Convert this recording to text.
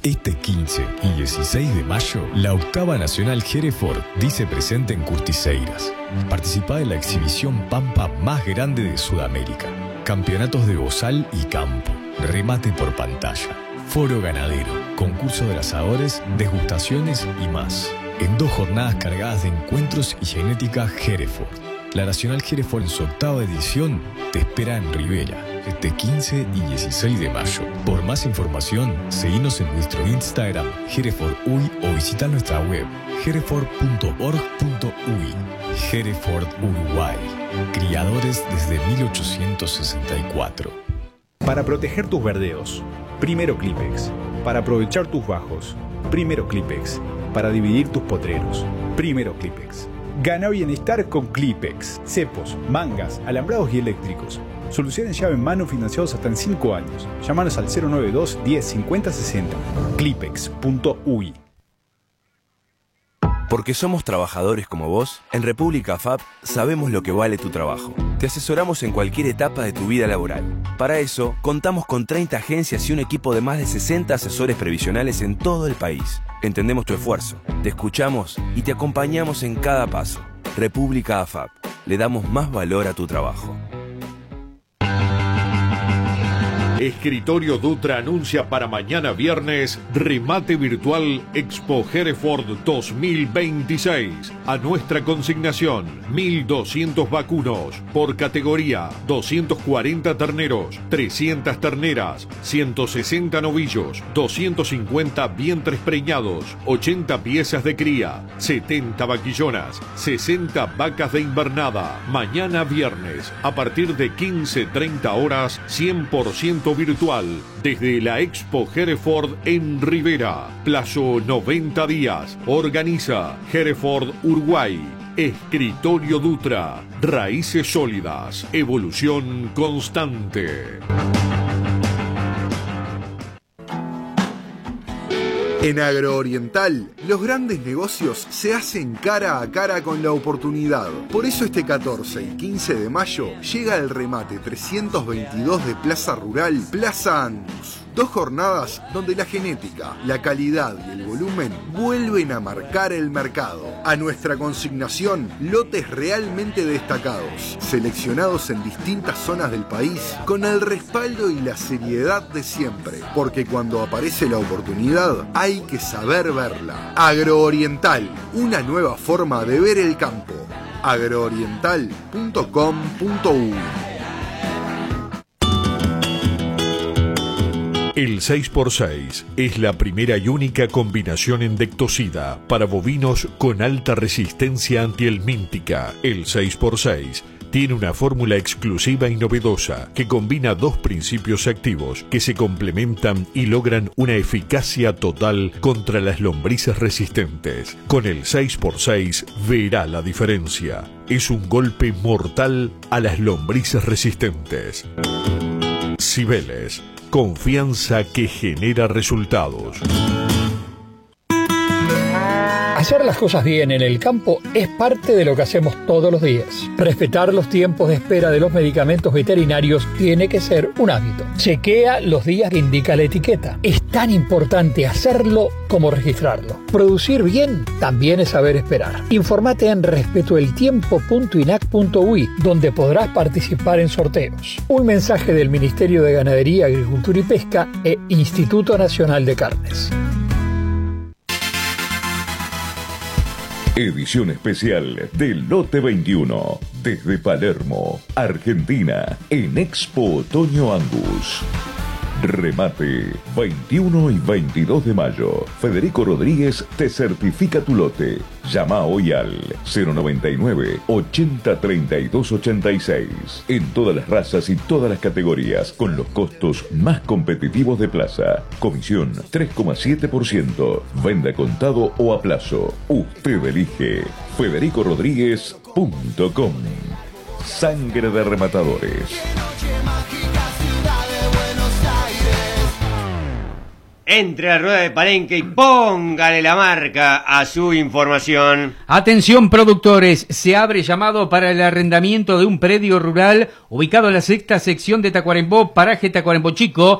Este 15 y 16 de mayo, la octava Nacional Hereford dice presente en Curtiseiras. Participa en la exhibición Pampa más grande de Sudamérica. Campeonatos de bozal y campo. Remate por pantalla. Foro ganadero. Concurso de asadores, degustaciones y más. En 2 jornadas cargadas de encuentros y genética Hereford. La Nacional Hereford en su octava edición te espera en Rivera, este 15 y 16 de mayo. Por más información, seguinos en nuestro Instagram, HerefordUy, o visita nuestra web, hereford.org.uy. Hereford Uruguay. Criadores desde 1864. Para proteger tus verdeos, primero Clipex. Para aprovechar tus bajos, primero Clipex. Para dividir tus potreros, primero Clipex. Gana bienestar con Clipex. Cepos, mangas, alambrados y eléctricos. Soluciones llave en mano financiados hasta en 5 años. Llámanos al 092 10 50 60. Clipex.uy. Porque somos trabajadores como vos, en República AFAP sabemos lo que vale tu trabajo. Te asesoramos en cualquier etapa de tu vida laboral. Para eso, contamos con 30 agencias y un equipo de más de 60 asesores previsionales en todo el país. Entendemos tu esfuerzo, te escuchamos y te acompañamos en cada paso. República AFAP. Le damos más valor a tu trabajo. Escritorio Dutra anuncia para mañana viernes remate virtual Expo Hereford 2026. A nuestra consignación, 1.200 vacunos por categoría, 240 terneros, 300 terneras, 160 novillos, 250 vientres preñados, 80 piezas de cría, 70 vaquillonas, 60 vacas de invernada. Mañana viernes, a partir de 15:30 horas, 100% virtual desde la Expo Hereford en Rivera. Plazo 90 días. Organiza Hereford Uruguay. Escritorio Dutra. Raíces sólidas. Evolución constante. En Agrooriental, los grandes negocios se hacen cara a cara con la oportunidad. Por eso este 14 y 15 de mayo llega el remate 322 de Plaza Rural, Plaza Andus. 2 jornadas donde la genética, la calidad y el volumen vuelven a marcar el mercado. A nuestra consignación, lotes realmente destacados, seleccionados en distintas zonas del país, con el respaldo y la seriedad de siempre. Porque cuando aparece la oportunidad, hay que saber verla. Agrooriental, una nueva forma de ver el campo. agrooriental.com.uy. El 6x6 es la primera y única combinación endectocida para bovinos con alta resistencia antihelmíntica. El 6x6 tiene una fórmula exclusiva y novedosa que combina 2 principios activos que se complementan y logran una eficacia total contra las lombrices resistentes. Con el 6x6 verá la diferencia. Es un golpe mortal a las lombrices resistentes. Cibeles. Confianza que genera resultados. Hacer las cosas bien en el campo es parte de lo que hacemos todos los días. Respetar los tiempos de espera de los medicamentos veterinarios tiene que ser un hábito. Chequea los días que indica la etiqueta. Es tan importante hacerlo como registrarlo. Producir bien también es saber esperar. Infórmate en respetoeltiempo.inac.uy, donde podrás participar en sorteos. Un mensaje del Ministerio de Ganadería, Agricultura y Pesca e Instituto Nacional de Carnes. Edición especial del Lote 21, desde Palermo, Argentina, en Expo Otoño Angus. Remate 21 y 22 de mayo. Federico Rodríguez te certifica tu lote. Llama hoy al 099 80 32 86. En todas las razas y todas las categorías, con los costos más competitivos de plaza. Comisión 3,7%. Venda contado o a plazo. Usted elige. FedericoRodríguez.com. Sangre de rematadores. Entre a la rueda de Palenque y póngale la marca a su información. Atención productores, se abre llamado para el arrendamiento de un predio rural ubicado en la 6ª sección de Tacuarembó, paraje Tacuarembó Chico,